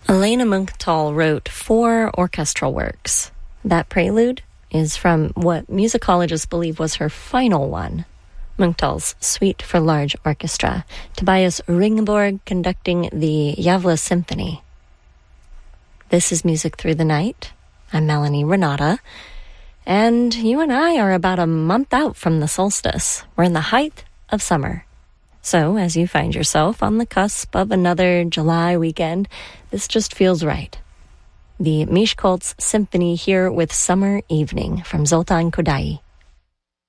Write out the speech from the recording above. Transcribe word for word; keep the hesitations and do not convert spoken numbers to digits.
Elena Munkhtall wrote four orchestral works. That prelude is from what musicologists believe was her final one, Munkhtall's Suite for Large Orchestra, Tobias Ringborg conducting the Gävle Symphony. This is Music Through the Night. I'm Melanie Renata, and you and I are about a month out from the solstice. We're in the height of summer. So, as you find yourself on the cusp of another July weekend, this just feels right. The Miskolc Symphony here with Summer Evening from Zoltan Kodaly.